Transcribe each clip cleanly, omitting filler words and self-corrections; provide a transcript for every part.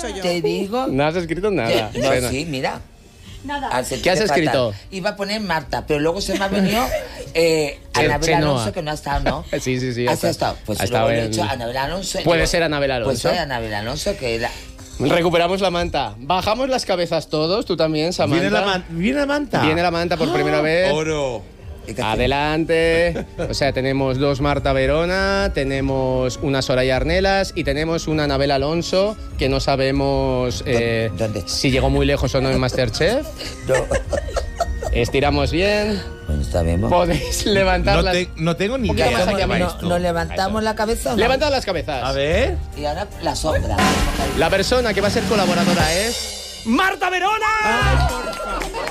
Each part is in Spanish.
hecho yo. Te digo. No has escrito nada. No, Bueno. sí, mira. Nada. ¿Qué has escrito? Iba a poner Marta, pero luego se me ha venido Anabel Chenoa. Alonso, que no ha estado, ¿no? Sí. ¿Has estado? Pues ha luego estado le he hecho Anabel Alonso. Puede ser Anabel Alonso. Pues soy Anabel Alonso, que era... Recuperamos la manta. Bajamos las cabezas todos, tú también, Samantha. ¿Viene la manta? Viene la manta por primera vez. ¡Oro! Adelante. O sea, tenemos 2 Marta Verona, tenemos una Soraya Arnelas y tenemos una Anabel Alonso, que no sabemos ¿Dónde? si llegó muy lejos o no en Masterchef. No. Estiramos bien. Bueno, está bien. Podéis levantar las... No tengo ni poquito idea más de aquí cómo va abajo. esto. ¿Nos levantamos la cabeza o no? Levantad las cabezas. A ver. Y ahora la sombra. La persona que va a ser colaboradora es... ¡Marta Verona!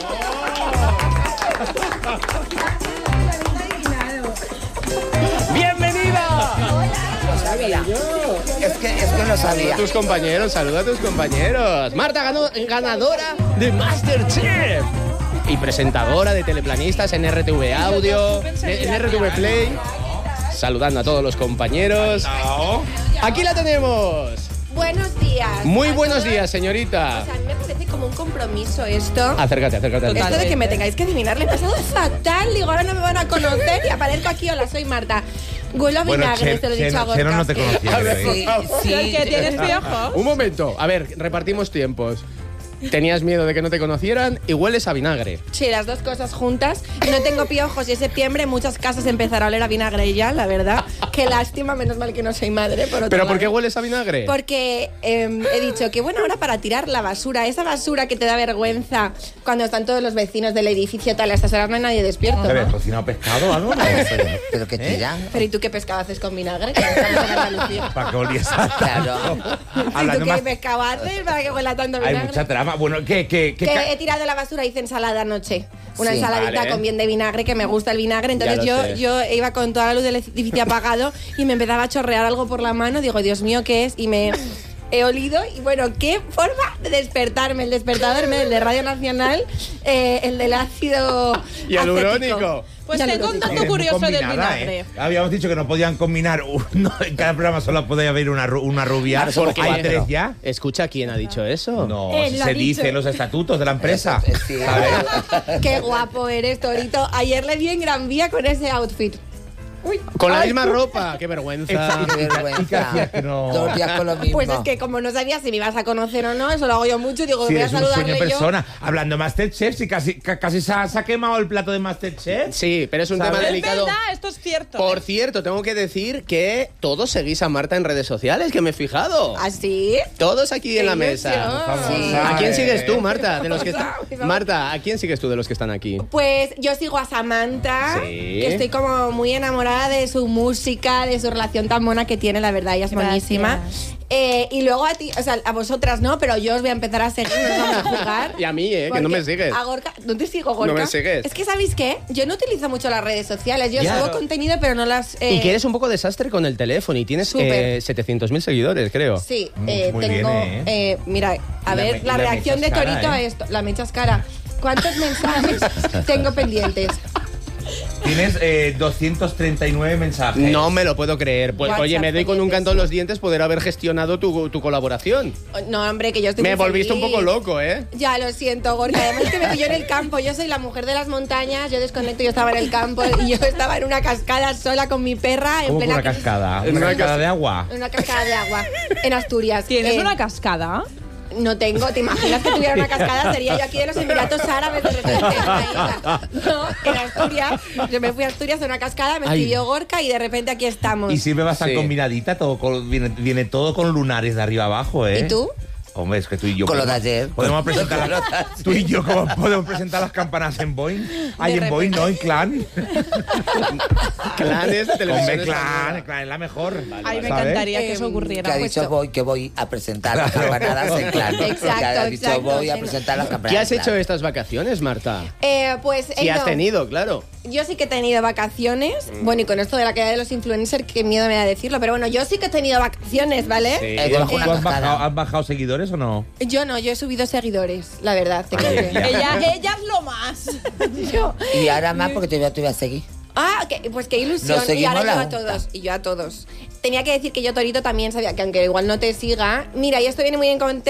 ¡Bienvenida! Lo sabía. Es que lo sabía. Saluda a tus compañeros. Marta ganadora de Masterchef y presentadora de Teleplanistas en RTV Audio, en RTV Play. Saludando a todos los compañeros. Aquí la tenemos. Buenos días. Muy a buenos todos. días, señorita. O sea, a mí me parece como un compromiso esto. Acércate. Esto de que me tengáis que adivinar, le he pasado fatal. Digo, ahora no me van a conocer y aparezco aquí. Hola, soy Marta. Huelo a vinagre, te lo he dicho a Gorka. Cheno no te conocía. A ver, creo, Sí, ¿eh? sí. ¿Que tienes piojo? Un momento. A ver, repartimos tiempos. Tenías miedo de que no te conocieran y hueles a vinagre. Sí, las dos cosas juntas. No tengo piojos y en septiembre muchas casas empezarán a oler a vinagre ya, la verdad. Qué lástima, menos mal que no soy madre. Por otro ¿Pero por lado. qué hueles a vinagre? Porque he dicho que bueno, ahora para tirar la basura, esa basura que te da vergüenza cuando están todos los vecinos del edificio tal, a estas horas no hay nadie despierto, ¿Te habías ¿no? cocinado pescado o algo? Pero que tira. Pero ¿y tú qué pescado haces con vinagre? Que estamos en Andalucía. Para que oliese a Claro. ¿Y tú Hablando qué más, pescado haces para que huela tanto hay vinagre? mucha trama. Bueno, ¿qué Que he tirado la basura, hice ensalada anoche. Una Sí, ensaladita vale. con bien de vinagre, que me gusta el vinagre. Entonces Ya lo sé. yo iba con toda la luz del edificio apagado y me empezaba a chorrear algo por la mano. Digo, Dios mío, ¿qué es? Y me he olido. Y bueno, qué forma de despertarme. El despertador, el de Radio Nacional, el del ácido Y el acético. urónico. Pues Ya lo tengo un digo. dato Eres muy curioso del combinada, vinagre. ¿eh? Habíamos dicho que no podían combinar uno, en cada programa solo podía haber una rubia. Claro, somos ¿Hay cuatro. 3 ya? Escucha, ¿quién ha dicho eso? No, Él lo se ha dice dicho. en los estatutos de la empresa. Sí. ¿Sabes? Qué guapo eres, Torito. Ayer le di en Gran Vía con ese outfit. Uy. Con la Ay, misma ropa. Qué vergüenza. Qué vergüenza. ¿Y qué hacías que no? 2 días con lo mismo. Pues es que como no sabía si me ibas a conocer o no, eso lo hago yo mucho. Digo, Si voy a eres un sueño saludarle yo. persona. Hablando de Masterchef, si casi se ha quemado el plato de Masterchef. Sí, pero es un ¿Sabes? tema Es delicado. verdad, esto es cierto. Por cierto, tengo que decir que todos seguís a Marta en redes sociales, que me he fijado. ¿Así? Todos aquí en la mesa. Sí. ¿A quién sigues tú, Marta? De los que Famosa. Marta, ¿a quién sigues tú de los que están aquí? Pues yo sigo a Samantha, Sí. que estoy como muy enamorada de su música, de su relación tan mona que tiene, la verdad, ella es Gracias. buenísima. Y luego a ti, o sea, a vosotras no, pero yo os voy a empezar a seguir, nos vamos a jugar. Y a mí, que no me sigues. A Gorka, ¿no te sigo, Gorka? No me sigues. Es que, ¿sabéis qué? Yo no utilizo mucho las redes sociales, yo Ya. subo contenido, pero no las... Y que eres un poco desastre con el teléfono y tienes Súper. 700.000 seguidores, creo. Sí, Muy tengo... bien, mira, a La ver, me- la la reacción de mechas cara, Torito a ¿eh? esto. La mechas cara. ¿Cuántos mensajes tengo pendientes? Tienes 239 mensajes. No me lo puedo creer. Pues, WhatsApp oye, me doy con un pendientes. canto en los dientes poder haber gestionado tu colaboración. No, hombre, que yo estoy Me muy volviste un feliz. poco loco, ¿eh? Ya, lo siento, Gorka. Además que me pilló en el campo. Yo soy la mujer de las montañas. Yo desconecto, yo estaba en el campo y yo estaba en una cascada sola con mi perra en ¿Cómo que plena una cascada? En ¿Una una cascada de agua? en una cascada de agua en Asturias. ¿Tienes Eh, una cascada? No tengo, ¿te imaginas que tuviera una cascada? Sería yo aquí de los Emiratos Árabes de repente. en una isla. No, en Asturias. Yo me fui a Asturias a una cascada, me Ay. escribió Gorka y de repente aquí estamos. Y siempre vas tan Sí. combinadita, viene todo con lunares de arriba abajo, ¿eh? ¿Y tú? Hombre, es que tú y yo... Con lo de ayer. Podemos presentar tú y yo, ¿cómo podemos presentar las campanas en Boeing? Ay, en Boeing, no, en Clan. Clanes de televisión. Hombre, Clan es la mejor. Ay, me ¿sabes? encantaría que eso Que ocurriera. ha dicho que voy a presentar las campanadas en Clan. Exacto, Que ha dicho exacto, voy a sí. presentar las campanadas ¿Qué has en hecho Clan. estas vacaciones, Marta? Pues Si has no. tenido, claro. Yo sí que he tenido vacaciones. Bueno, y con esto de la caída de los influencers, qué miedo me da decirlo. Pero bueno, yo sí que he tenido vacaciones, ¿vale? Sí. Debajo una ¿Tú has cascada. bajado seguidores o no? Yo no, yo he subido seguidores, la verdad. Te creo que- ya. Ella es lo más. Yo- Y ahora más porque te voy a seguir. Ah, pues qué ilusión. Nos Y seguimos ahora yo la a junta. todos. Y yo a todos. Tenía que decir que yo, Torito, también sabía que aunque igual no te siga. Mira, y esto viene muy en contexto.